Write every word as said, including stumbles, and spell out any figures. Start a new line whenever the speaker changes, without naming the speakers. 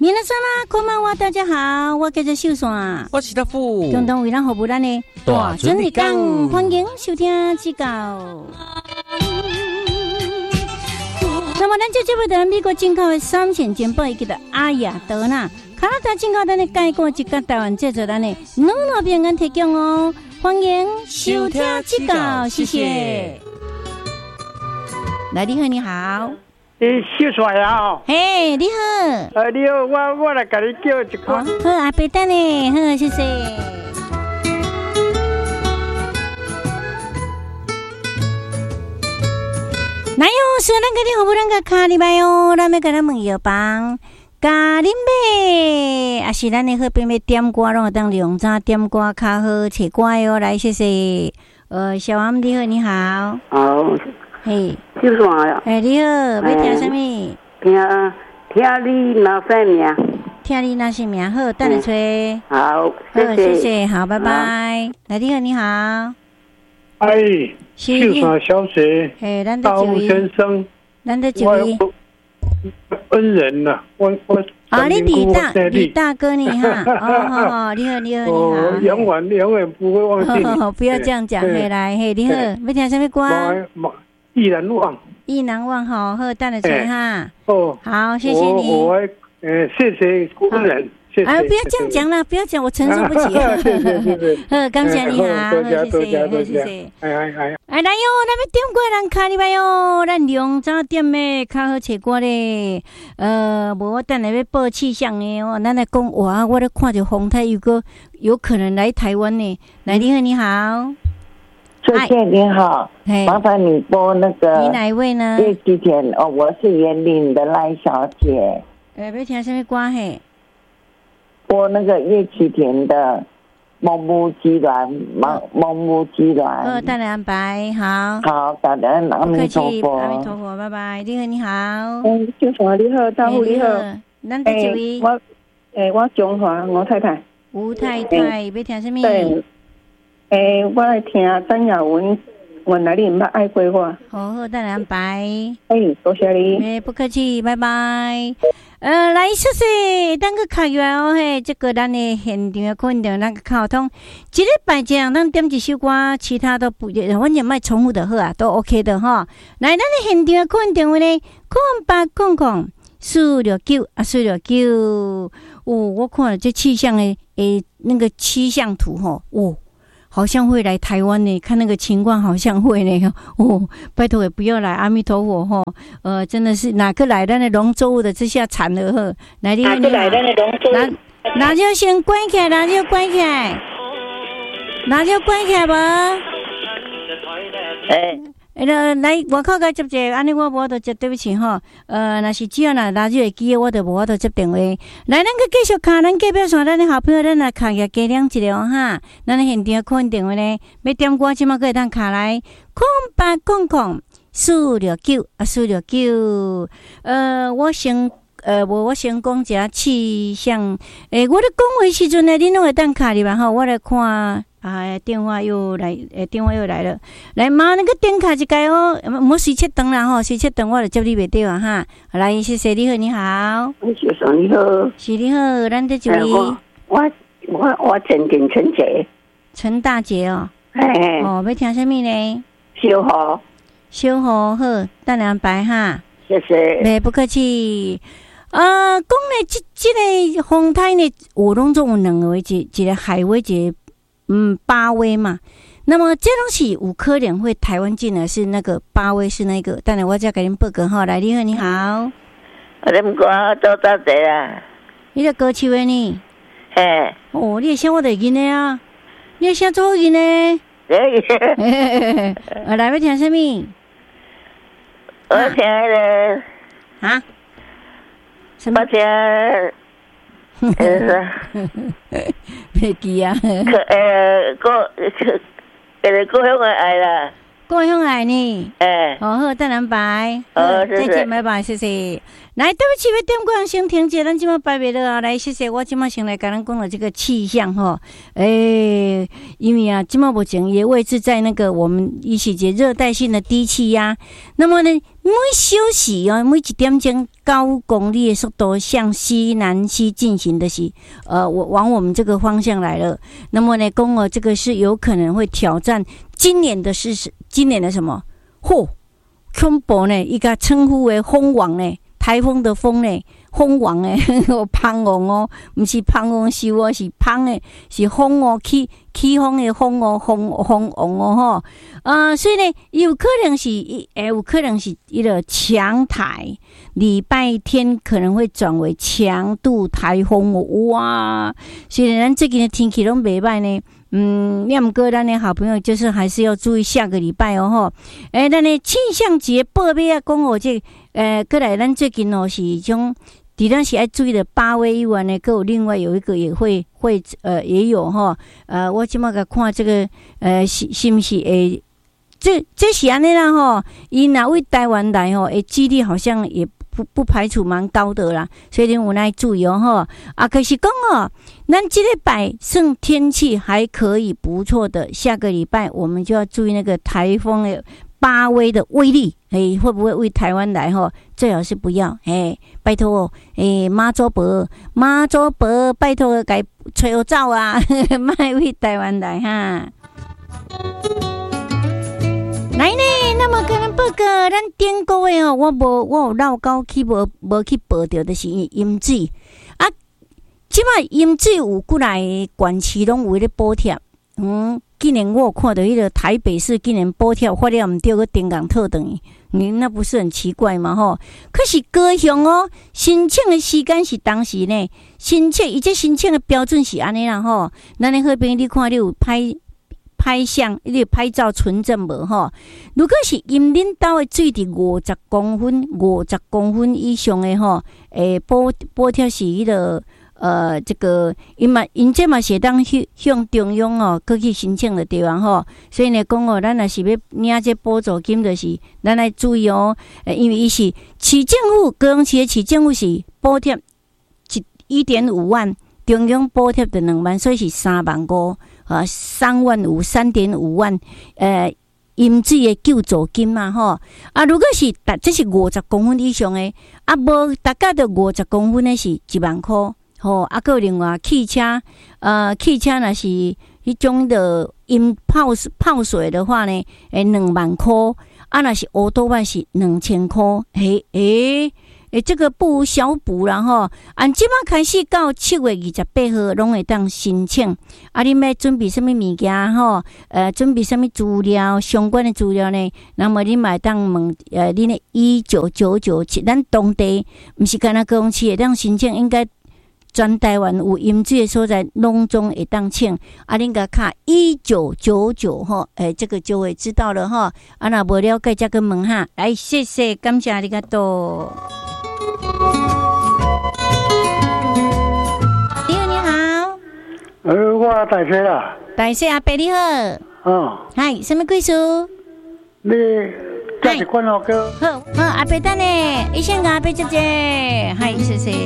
你那什么？こんばんは，大家好，我叫做秀山，
我是大富，
共同为咱服务咱的
大
准日讲，欢迎收听指教。那么，咱这节目在美国进口的三线简报，叫做阿雅德纳，加拿大进口咱的介绍一个台湾制作咱的两路平安提供哦，欢迎收听指教，谢谢。来，你好，你好。
你秀出来啊！
嘿，你好。
呃，你好，我我来给你叫一个。
好，阿伯等呢，好，谢谢。那哟，是咱个你服务咱个卡里拜哦，咱要给咱问药房咖喱妹，啊是咱的好朋友点歌，拢会当利用早点歌较好找歌哟。来，谢谢。呃，小王你好，你好。
好。
嘿。
秀出来啊！
哎，你好，要听什么？
听听你哪些名？
听你哪些名？好，等下吹。
好，
谢谢，谢谢，好，拜拜。来，你好，你好。
哎，秀山小姐，
嘿，咱
大吴先生，
咱的几位
恩人呐，我我
啊，你李大李大哥你哈，哦好，你好，你好，你好，
永远永远不会忘记你。
不要这样讲，嘿，来，嘿，你好，要听什么歌？
意难忘，
意难忘，好，好，等下吹哈。
哦，
好，谢谢你。
我呃，谢谢恩人。
哎，不要这样讲了，不要讲，我承受不起。
谢谢谢谢，
呃，感谢你哈，
多谢多谢
多谢。
哎哎哎，
哎来哟，咱要点过咱卡里拜哟，咱两早点的较好找歌咧。呃，无我等下要报气象的哦，咱来讲哇，我咧看着风台有个有可能来台湾呢。来，你好，你好。
翠倩你好，麻烦你播那个。
你哪一位呢？
叶启田哦，我是园林的赖小姐。
呃，要听什么歌嘿？
播那个叶启田的《梦木鸡卵》，梦梦木鸡卵。
哦，等下安排好。
好，感恩阿弥陀佛。
阿弥陀佛，拜拜。你好，你好。
嗯，秀华你好，大富你好。
咱第几位？
我诶，我中华吴太太。
吴太太，要听什么？
对。诶、欸，我来听张雅文，原来你唔捌爱过我。
好好，等下安排。
哎，多谢你。
诶，不客气，拜拜。呃，来，谢谢，等个开完哦嘿，这个咱的现场肯定咱个沟通，一礼拜这样，咱点一首歌，其他都不，反正卖重复的好啊，都 OK 的哈。来，咱的现场肯定话呢，空八空空四六九啊，四六九。哦，我看了这气象的诶，那个气象图哈，哦。好像会来台湾呢，看那个情况好像会呢。哦，拜托也不要来，阿弥陀佛哈。呃，真的是哪个来的那龙舟的之下惨了呵。来，哪个来的那龙舟？那那就先关起来，那就关起来，那就关起来吧。哎。呃，来外口甲接者，安尼我无法度接，对不起吼。呃，若是只要若拿住会记，我就无法度接电话。来，咱个继续看，咱隔壁线，咱的好朋友，咱来卡下加两一个哈。咱的现场可能电话呢，要点歌，即马可以当卡来空八空空四六九啊，四六九。呃，我先呃，无我先讲一下气象。诶，我咧讲话时阵呢，恁拢会当卡里吧吼，我来看。啊，电话又来，诶，电话又来了。来，妈，那个点卡一个哦，莫随切等啦吼，随切等我就接你袂到啊哈。来，谢谢你好，你好。
先生你好。
是你好，咱这一位。
我我我我陈陈陈姐。
陈大姐哦。
哎。
哦，要听什么呢？
小河。
小河好，等下安排哈。
谢谢。
袂不客气。呃，讲咧，即即个风台呢，有拢总有两个，一一个海威，一个。嗯，巴威嘛，那么这东西有可能会台湾进来，是那个巴威是那个，当然我再给您报告哈。来，你好，你好。
我恁歌做到这啦。
你个歌手的呢？
嘿。
哦，你会写我的音的啊？你会写做音呢？
对。
我来要听什么？
我听那个
啊？什么？
我听。呃，
袂记啊。
呃，故呃故乡的爱啦。
故乡爱呢？
哎。
好好，等人拜。
好，
再见，拜拜，谢谢。 来，对不起，要点歌先停者，咱即马摆袂落啊。来，谢谢我即马先来跟咱讲了这个气象吼。诶、欸，因为啊，即马目前也位置在那个我们一起节热带性的低气压。那么呢，每小时哦，每一点钟九公里的速度向西南西进行的是，呃，我往我们这个方向来了。那么呢，讲哦，这个是有可能会挑战今年的是今年的什么？嚯，恐怖呢！伊甲称呼为风王呢。台风的风呢，风王诶，芳王哦，不是芳王是我是芳诶，是风哦，起起风的风哦，风风王哦吼，呃，所以呢，有可能是诶，有可能是一个强台，礼拜天可能会转为强度台风哦，哇！所以咱最近的天气拢袂歹呢。嗯，要么哥，咱的好朋友就是还是要注意下个礼拜哦吼。诶，咱的气象节报表啊，讲哦这，呃，过来咱最近哦是种，除咱是爱注意的八位以外呢，还有另外有一个也会会呃也有哈。呃，我即马甲看这个呃是是不是诶，这这是安尼啦吼。伊若为台湾来吼，诶，几率好像也。不不排除蛮高的啦，所以你有耐注意哦哈。啊，可是讲哦，咱这礼拜算天气还可以不错的，下个礼拜我们就要注意那个台风的八威的威力，哎，会不会为台湾来哈？最好是不要，哎，拜托，哎，妈祖婆，妈祖婆，拜托该吹我走啊，卖为台湾来哈。来呢，那么跟咱报告，咱顶个月哦，我无我有绕高去无无去报着，就是淹水啊。即摆淹水有过来县市拢有咧补贴，嗯，今年我有看到迄个台北市今年补贴发了毋对个定岗特等，你那不是很奇怪吗？吼，可是高雄哦，申请的时间是当时呢，申请伊这申请的标准是安尼啦吼，咱的好朋友你看你有拍。拍相，你拍照纯正无吼？如果是因恁兜的水伫五十公分、五十公分以上的吼，诶，补补贴是迄个呃，这个因嘛因这嘛是当向向中央哦，过去申请的对方吼。所以呢，讲哦，咱若是要领这补助金，就是咱来注意哦，呃，因为伊是市政府，高雄市的市政府是补贴一一点五万，中央补贴的两万，所以是三万五。啊，三万五，三点五万，呃，淹水的救助金嘛，吼啊，如果是达这是五十公分以上的，啊，无大概的五十公分的是一万块，吼啊，个另外汽车，呃，汽车若是迄种的淹泡泡水的话呢，诶，两万块，啊，若是乌多半是两千块，诶诶。诶，这个不无小补啦吼！按即马开始到七月二十八号，拢会当申请。啊，你要准备什么物件吼？呃，准备什么资料？相关的资料呢？那么你嘛会当问呃，你的一九九九七，咱当地毋是干那高雄市会当申请，应该全台湾有淹水的所在，拢总会当请。啊，恁甲卡一九九九吼，诶，这个就会知道了哈。啊，若无了解，再去问哈。来，谢谢，感谢你个多。你好，你好。
呃，我大姐啦。
大姐阿伯你好。
哦。
嗨，什么贵数？
你价值观好高。
好，好，阿伯等呢，一先甲阿伯姐姐，嗨，谢谢。